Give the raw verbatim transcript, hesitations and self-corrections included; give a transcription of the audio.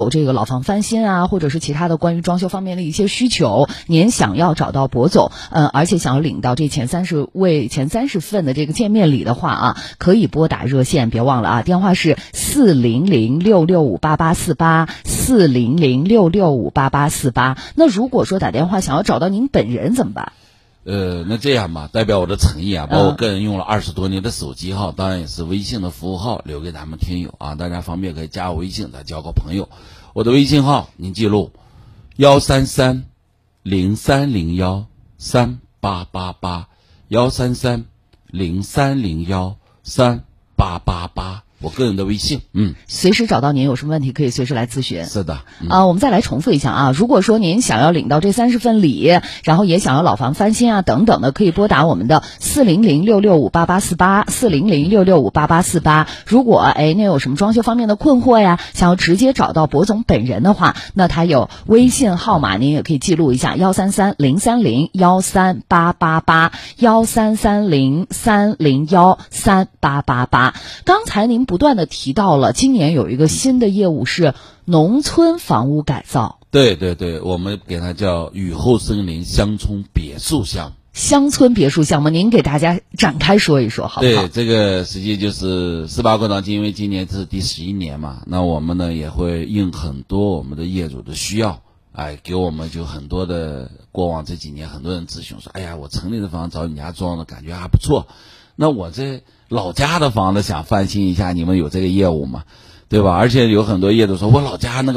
有这个老房翻新啊，或者是其他的关于装修方面的一些需求，您想要找到博总，呃，而且想要领到这前三十位前三十份的这个见面礼的话啊，可以拨打热线，别忘了啊，电话是四零零六六五八八四八四零零六六五八八四八。那如果说打电话想要找到您本人怎么办？ 呃，那这样吧，代表我的诚意啊，把我个人用了二十多年的手机号，当然也是微信的服务号，留给咱们听友啊，大家方便可以加我微信，再交个朋友。我的微信号您记录：幺三三零三零幺三八八八，幺三三零三零幺三八八八。我个人的微信，嗯， 随时找到您，有什么问题可以随时来咨询。 是的，嗯、 啊，我们再来重复一下啊，如果说您想要领到这三十份礼，然后也想要老房翻新啊等等的，可以拨打我们的四零零六六五八八四八四零零六六五八八四八。如果哎您有什么装修方面的困惑呀，想要直接找到博总本人的话，那他有微信号码，您也可以记录一下：幺三三零三零幺三八八八幺三三零三零幺三八八八。刚才您不断的提到了今年有一个新的业务是农村房屋改造。 对对对，我们给它叫雨后森林乡村别墅项目。 乡村别墅项目，您给大家展开说一说好不好？ 对，这个实际就是四八国长，因为今年是第十一年嘛，那我们呢也会应很多我们的业主的需要，哎，给我们就很多的过往这几年很多人咨询说，哎呀，我城里的房找你家装的感觉还不错，那我这老家的房子想翻新一下，你们有这个业务吗？对吧？而且有很多业主说，我老家那个